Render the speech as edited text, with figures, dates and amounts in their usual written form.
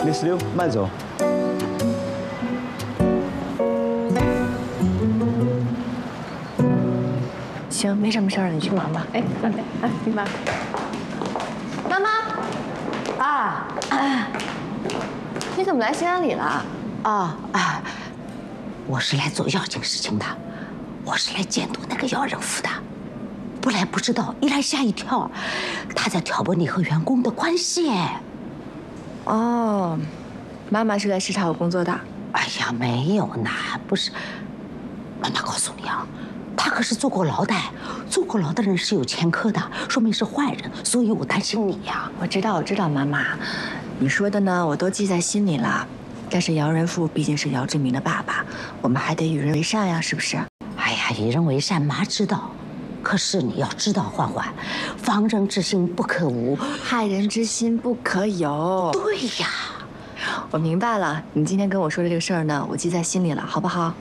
66，慢走。 行，没什么事儿了，你去忙吧。哎，慢点啊，你忙。妈妈，你怎么来兴安里了？ 我是来做要紧事情的，我是来监督那个姚仁福的。不来不知道，一来吓一跳，他在挑拨你和员工的关系。 哦，妈妈是来视察我工作的。 哎呀，没有呢，不是。妈妈告诉你啊，他可是坐过牢的，坐过牢的人是有前科的，说明是坏人，所以我担心你呀。 我知道，妈妈，你说的呢，我都记在心里了。但是姚仁富毕竟是姚志明的爸爸，我们还得与人为善呀，是不是？ 哎呀，与人为善，妈知道。可是你要知道，欢欢，防人之心不可无， 害人之心不可有。 对呀， 我明白了，你今天跟我说的这个事儿呢，我记在心里了，好不好？